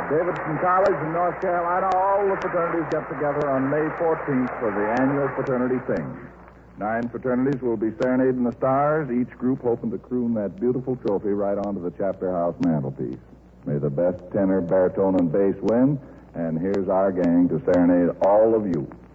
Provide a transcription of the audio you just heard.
Davidson College in North Carolina, all the fraternities get together on May 14th for the annual fraternity sing. 9 fraternities will be serenading the stars, each group hoping to croon that beautiful trophy right onto the chapter house mantelpiece. May the best tenor, baritone, and bass win, and here's our gang to serenade all of you.